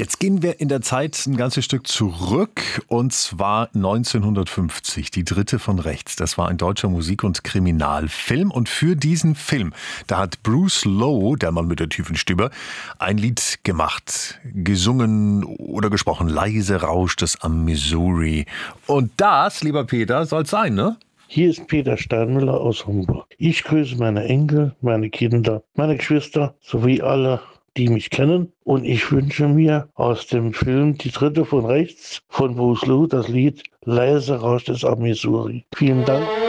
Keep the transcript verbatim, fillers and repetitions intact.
Jetzt gehen wir in der Zeit ein ganzes Stück zurück, und zwar neunzehnhundertfünfzig, Die Dritte von Rechts. Das war ein deutscher Musik- und Kriminalfilm, und für diesen Film, da hat Bruce Lowe, der Mann mit der tiefen Stimme, ein Lied gemacht, gesungen oder gesprochen. Leise rauscht es am Missouri. Und das, lieber Peter, soll's sein, ne? Hier ist Peter Steinmüller aus Homburg. Ich grüße meine Enkel, meine Kinder, meine Geschwister sowie alle, die mich kennen. Und ich wünsche mir aus dem Film Die Dritte von Rechts von Bruce Lowe das Lied Leise rauscht es am Missouri. Vielen Dank.